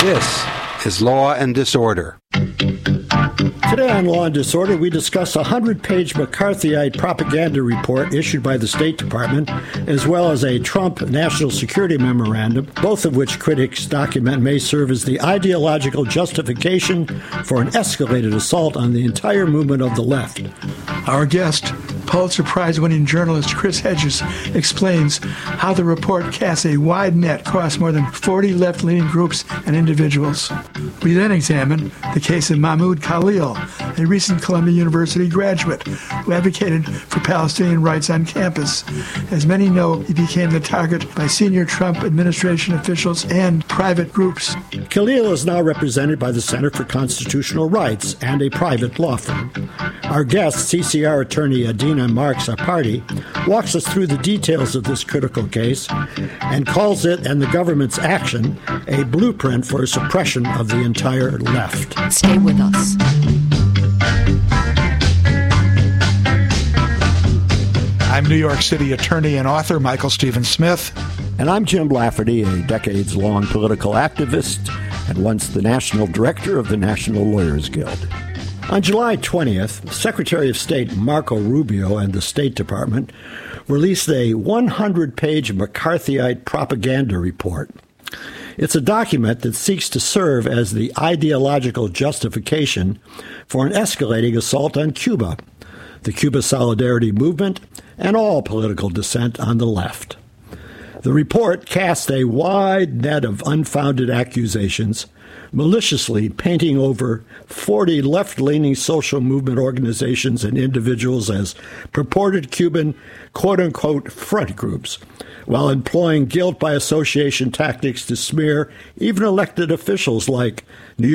This is Law and Disorder. Today on Law and Disorder, we discuss a 100-page McCarthyite propaganda report issued by the State Department, as well as a Trump national security memorandum, both of which critics document may serve as the ideological justification for an escalated assault on the entire movement of the left. Our guest, Pulitzer Prize-winning journalist Chris Hedges, explains how the report casts a wide net across more than 40 left-leaning groups and individuals. We then examine the case of Mahmoud Khalil, a recent Columbia University graduate who advocated for Palestinian rights on campus. As many know, he became the target by senior Trump administration officials and private groups. Khalil is now represented by the Center for Constitutional Rights and a private law firm. Our guest, CCR attorney Adina Marks Aparti, walks us through the details of this critical case and calls it and the government's action a blueprint for a suppression of the entire left. Stay with us. I'm New York City attorney and author Michael Stephen Smith. And I'm Jim Lafferty, a decades-long political activist and once the national director of the National Lawyers Guild. On July 20th, Secretary of State Marco Rubio and the State Department released a 100-page McCarthyite propaganda report. It's a document that seeks to serve as the ideological justification for an escalating assault on Cuba, the Cuba Solidarity Movement, and all political dissent on the left. The report casts a wide net of unfounded accusations, maliciously painting over 40 left-leaning social movement organizations and individuals as purported Cuban quote-unquote front groups, while employing guilt by association tactics to smear even elected officials like New